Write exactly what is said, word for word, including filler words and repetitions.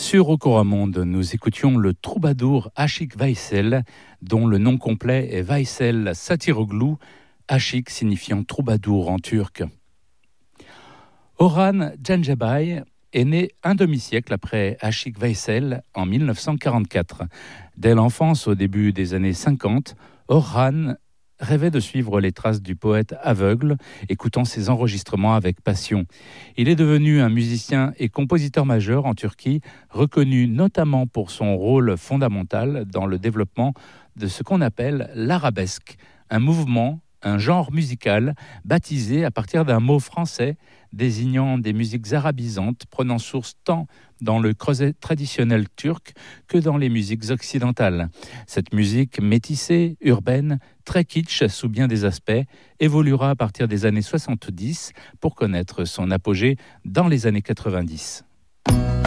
Sur Okoramonde, nous écoutions le troubadour Aşık Veysel, dont le nom complet est Veysel Satiroglu, Aşık signifiant troubadour en turc. Orhan Gencebay est né un demi-siècle après Aşık Veysel en mille neuf cent quarante-quatre. Dès l'enfance, au début des années cinquante, Orhan rêvait de suivre les traces du poète aveugle, écoutant ses enregistrements avec passion. Il est devenu un musicien et compositeur majeur en Turquie, reconnu notamment pour son rôle fondamental dans le développement de ce qu'on appelle l'arabesque, un mouvement, un genre musical baptisé à partir d'un mot français désignant des musiques arabisantes prenant source tant dans le creuset traditionnel turc que dans les musiques occidentales. Cette musique métissée, urbaine, très kitsch sous bien des aspects, évoluera à partir des années soixante-dix pour connaître son apogée dans les années quatre-vingt-dix.